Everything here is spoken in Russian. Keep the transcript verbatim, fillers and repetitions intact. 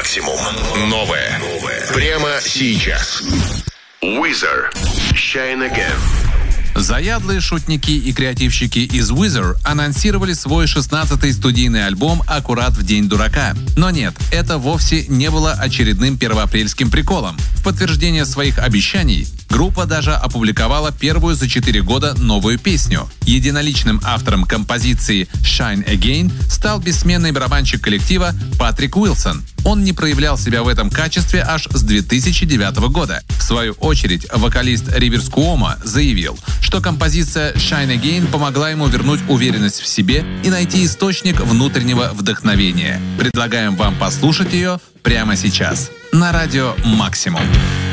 Максимум. Новое. Новое. Прямо сейчас. Weezer. Shine Again. Заядлые шутники и креативщики из Weezer анонсировали свой шестнадцатый студийный альбом аккурат в День дурака. Но нет, это вовсе не было очередным первоапрельским приколом. В подтверждение своих обещаний группа даже опубликовала первую за четыре года новую песню. Единоличным автором композиции «Shine Again» стал бессменный барабанщик коллектива Патрик Уилсон. Он не проявлял себя в этом качестве аж с две тысячи девятого года. В свою очередь, вокалист Риверс Куомо заявил, что композиция «Shine Again» помогла ему вернуть уверенность в себе и найти источник внутреннего вдохновения. Предлагаем вам послушать ее прямо сейчас на радио «Максимум».